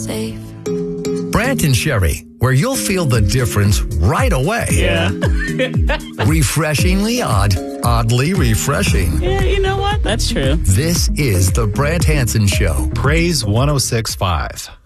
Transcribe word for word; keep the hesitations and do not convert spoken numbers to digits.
safe. Brant and Sherry, where you'll feel the difference right away. Yeah. Refreshingly odd, oddly refreshing. Yeah, you know what? That's true. This is the Brant Hansen Show. Praise one oh six point five.